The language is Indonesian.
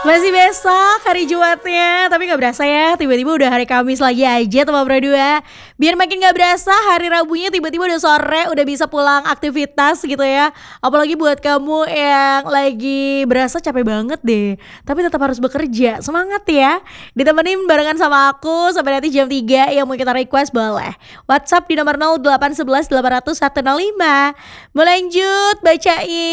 Masih besok hari Jumatnya, tapi nggak berasa ya, tiba-tiba udah hari Kamis lagi aja teman Pro 2. Biar makin nggak berasa, hari Rabunya tiba-tiba udah sore, udah bisa pulang aktivitas gitu ya. Apalagi buat kamu yang lagi berasa capek banget deh, tapi tetap harus bekerja. Semangat ya. Ditemenin barengan sama aku sampai nanti jam 3 yang mau kita request boleh. WhatsApp di nomor 0811 800 105. Mau lanjut bacain